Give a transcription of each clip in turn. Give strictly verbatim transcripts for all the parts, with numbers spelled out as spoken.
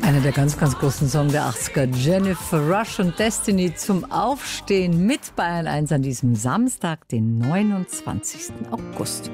Einer der ganz, ganz großen Songs der achtziger, Jennifer Rush und Destiny zum Aufstehen mit Bayern eins an diesem Samstag, den neunundzwanzigsten August.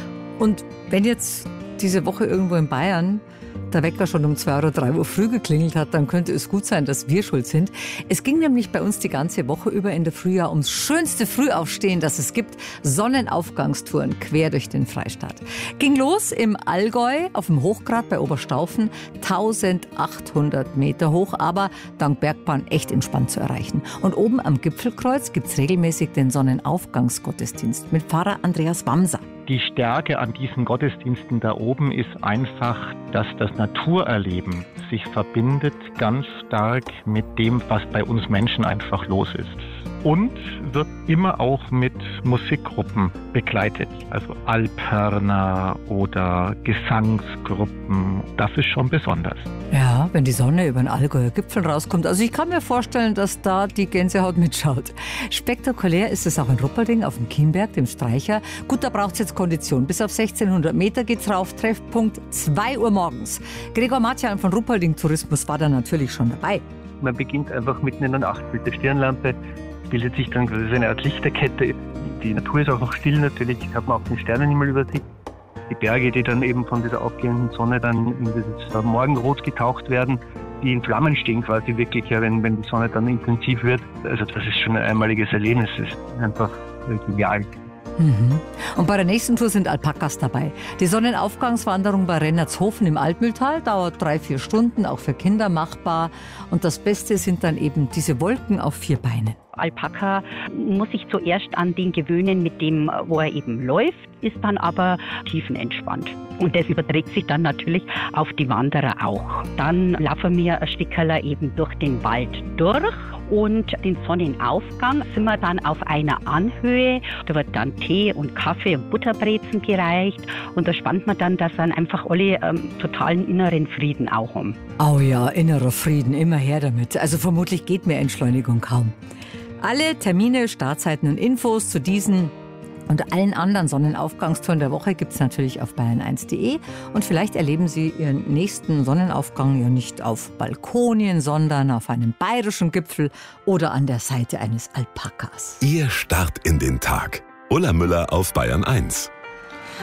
Und wenn jetzt diese Woche irgendwo in Bayern der Wecker schon um zwei oder drei Uhr früh geklingelt hat, dann könnte es gut sein, dass wir schuld sind. Es ging nämlich bei uns die ganze Woche über in der Frühjahr ums schönste Frühaufstehen, das es gibt. Sonnenaufgangstouren quer durch den Freistaat. Ging los im Allgäu auf dem Hochgrat bei Oberstaufen, eintausendachthundert Meter hoch, aber dank Bergbahn echt entspannt zu erreichen. Und oben am Gipfelkreuz gibt's regelmäßig den Sonnenaufgangsgottesdienst mit Pfarrer Andreas Wamser. Die Stärke an diesen Gottesdiensten da oben ist einfach, dass das Naturerleben sich verbindet ganz stark mit dem, was bei uns Menschen einfach los ist. Und wird immer auch mit Musikgruppen begleitet, also Alphörner oder Gesangsgruppen. Das ist schon besonders. Ja, wenn die Sonne über den Allgäuer Gipfel rauskommt. Also ich kann mir vorstellen, dass da die Gänsehaut mitschaut. Spektakulär ist es auch in Ruppolding auf dem Kienberg, dem Streicher. Gut, da braucht es jetzt Kondition. Bis auf sechzehnhundert Meter geht's rauf. Treffpunkt zwei Uhr morgens. Gregor Matjan von Ruppolding Tourismus war da natürlich schon dabei. Man beginnt einfach mitten in der Nacht mit der Stirnlampe. Bildet sich dann quasi eine Art Lichterkette. Die Natur ist auch noch still natürlich, hat man auch den Sternenhimmel über sich. Die Berge, die dann eben von dieser aufgehenden Sonne dann in dieses Morgenrot getaucht werden, die in Flammen stehen quasi wirklich, ja, wenn, wenn die Sonne dann intensiv wird. Also das ist schon ein einmaliges Erlebnis, das ist einfach genial. Mhm. Und bei der nächsten Tour sind Alpakas dabei. Die Sonnenaufgangswanderung bei Rennertshofen im Altmühltal dauert drei, vier Stunden, auch für Kinder machbar. Und das Beste sind dann eben diese Wolken auf vier Beinen. Alpaka muss sich zuerst an den gewöhnen, mit dem, wo er eben läuft, ist dann aber tiefenentspannt. Und das überträgt sich dann natürlich auf die Wanderer auch. Dann laufen wir ein Stückchen eben durch den Wald durch. Und den Sonnenaufgang sind wir dann auf einer Anhöhe. Da wird dann Tee und Kaffee und Butterbrezen gereicht. Und da spannt man dann, dass dann einfach alle ähm, totalen inneren Frieden auch haben. Oh ja, innerer Frieden, immer her damit. Also vermutlich geht mehr Entschleunigung kaum. Alle Termine, Startzeiten und Infos zu diesen und allen anderen Sonnenaufgangstouren der Woche gibt es natürlich auf bayern eins punkt de. Und vielleicht erleben Sie Ihren nächsten Sonnenaufgang ja nicht auf Balkonien, sondern auf einem bayerischen Gipfel oder an der Seite eines Alpakas. Ihr Start in den Tag. Ulla Müller auf Bayern eins.